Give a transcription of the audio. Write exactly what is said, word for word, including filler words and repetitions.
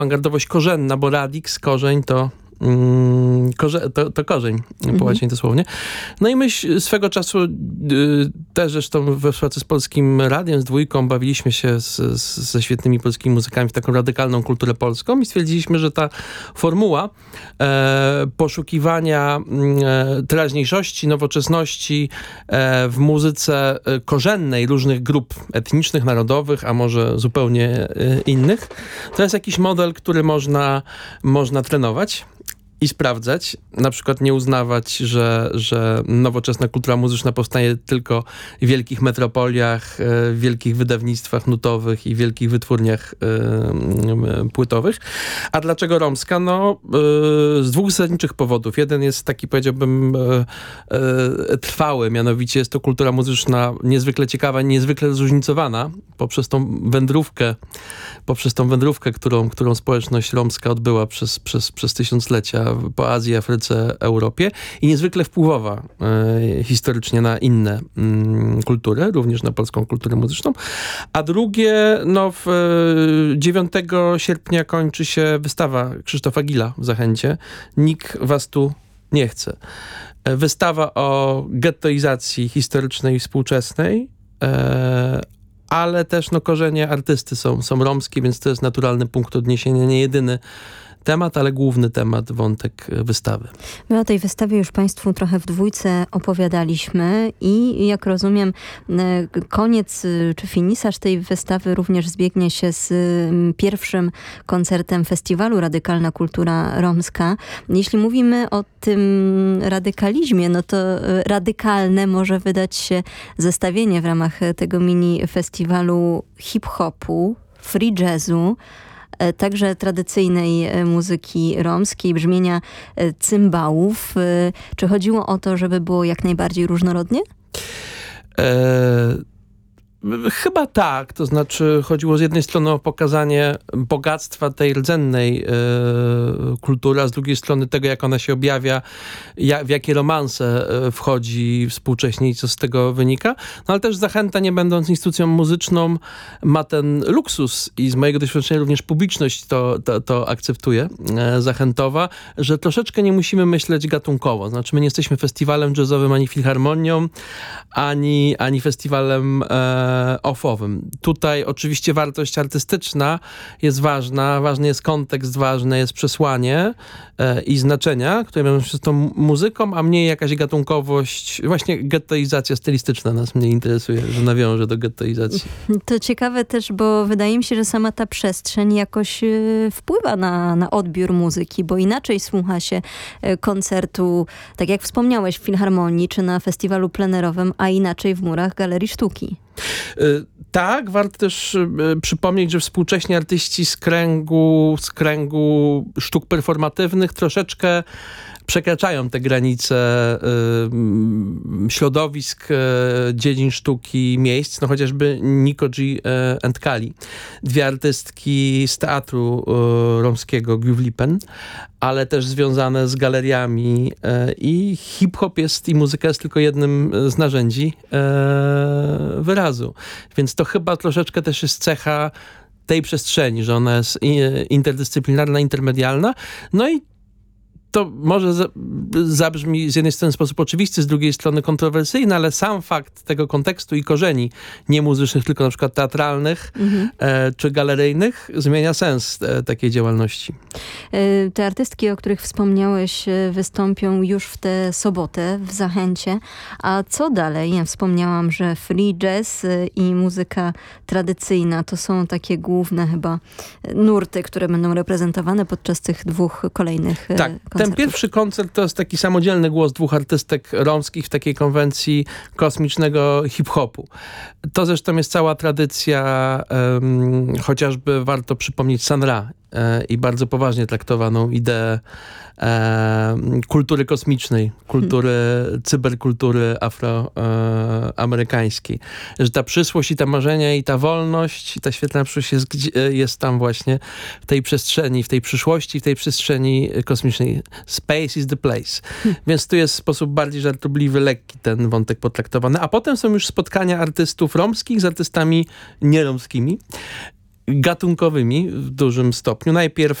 awangardowość korzenna, bo radix, korzeń to Mm, korze, to, to korzeń, mhm. po łacinie dosłownie. No i my swego czasu y, też zresztą we współpracy z Polskim Radiem, z Dwójką, bawiliśmy się z, z, ze świetnymi polskimi muzykami w taką radykalną kulturę polską i stwierdziliśmy, że ta formuła e, poszukiwania e, teraźniejszości, nowoczesności e, w muzyce korzennej różnych grup etnicznych, narodowych, a może zupełnie e, innych, to jest jakiś model, który można, można trenować i sprawdzać, na przykład nie uznawać, że, że nowoczesna kultura muzyczna powstaje tylko w wielkich metropoliach, w wielkich wydawnictwach nutowych i wielkich wytwórniach y, płytowych. A dlaczego romska? No y, z dwóch zasadniczych powodów. Jeden jest taki, powiedziałbym, y, y, trwały, mianowicie jest to kultura muzyczna niezwykle ciekawa, niezwykle zróżnicowana poprzez tą wędrówkę, poprzez tą wędrówkę, którą, którą społeczność romska odbyła przez, przez, przez tysiąclecia po Azji, Afryce, Europie i niezwykle wpływowa e, historycznie na inne mm, kultury, również na polską kulturę muzyczną. A drugie, no w, e, dziewiątego sierpnia kończy się wystawa Krzysztofa Gila w Zachęcie. Nikt was tu nie chce. E, wystawa o gettoizacji historycznej i współczesnej, e, ale też no, korzenie artysty są, są romskie, więc to jest naturalny punkt odniesienia, nie jedyny temat, ale główny temat, wątek wystawy. My o tej wystawie już Państwu trochę w Dwójce opowiadaliśmy i jak rozumiem koniec czy finisaż tej wystawy również zbiegnie się z pierwszym koncertem festiwalu Radykalna Kultura Romska. Jeśli mówimy o tym radykalizmie, no to radykalne może wydać się zestawienie w ramach tego mini festiwalu hip-hopu, free jazzu, także tradycyjnej muzyki romskiej, brzmienia cymbałów. Czy chodziło o to, żeby było jak najbardziej różnorodnie? E Chyba tak, to znaczy chodziło z jednej strony o pokazanie bogactwa tej rdzennej e, kultury, a z drugiej strony tego, jak ona się objawia, jak, w jakie romanse e, wchodzi współcześnie i co z tego wynika. No ale też Zachęta, nie będąc instytucją muzyczną, ma ten luksus i z mojego doświadczenia również publiczność to, to, to akceptuje, e, zachętowa, że troszeczkę nie musimy myśleć gatunkowo. Znaczy my nie jesteśmy festiwalem jazzowym, ani filharmonią, ani, ani festiwalem e, offowym. Tutaj oczywiście wartość artystyczna jest ważna, ważny jest kontekst, ważne jest przesłanie e, i znaczenia, które wiążą się z tą muzyką, a mniej jakaś gatunkowość, właśnie gettoizacja stylistyczna nas mnie interesuje, że nawiąże do gettoizacji. To ciekawe też, bo wydaje mi się, że sama ta przestrzeń jakoś y, wpływa na, na odbiór muzyki, bo inaczej słucha się y, koncertu, tak jak wspomniałeś, w Filharmonii czy na festiwalu plenerowym, a inaczej w murach Galerii Sztuki. Tak, warto też przypomnieć, że współcześni artyści z kręgu, z kręgu sztuk performatywnych troszeczkę przekraczają te granice y, środowisk, y, dziedzin sztuki, miejsc, no chociażby Niko G. y, and Kali. Dwie artystki z teatru y, romskiego Gjuvlipen, ale też związane z galeriami y, i hip-hop jest i muzyka jest tylko jednym z narzędzi y, wyrazu. Więc to chyba troszeczkę też jest cecha tej przestrzeni, że ona jest interdyscyplinarna, intermedialna. No i to może zabrzmi z jednej strony w sposób oczywisty, z drugiej strony kontrowersyjny, ale sam fakt tego kontekstu i korzeni nie muzycznych, tylko na przykład teatralnych mhm. e, czy galeryjnych zmienia sens e, takiej działalności. Te artystki, o których wspomniałeś, wystąpią już w tę sobotę w Zachęcie. A co dalej? Ja wspomniałam, że free jazz i muzyka tradycyjna to są takie główne chyba nurty, które będą reprezentowane podczas tych dwóch kolejnych tak, koncertów. Ten pierwszy koncert to jest taki samodzielny głos dwóch artystek romskich w takiej konwencji kosmicznego hip-hopu. To zresztą jest cała tradycja, um, chociażby warto przypomnieć Sun Ra e, i bardzo poważnie traktowaną ideę e, kultury kosmicznej, kultury, hmm. cyberkultury afroamerykańskiej. Że ta przyszłość i te marzenia i ta wolność i ta świetlna przyszłość jest, jest tam właśnie w tej przestrzeni, w tej przyszłości, w tej przestrzeni kosmicznej. Space is the place. Hmm. Więc tu jest w sposób bardziej żartobliwy, lekki ten wątek potraktowany. A potem są już spotkania artystów romskich z artystami nieromskimi. gatunkowymi w dużym stopniu. Najpierw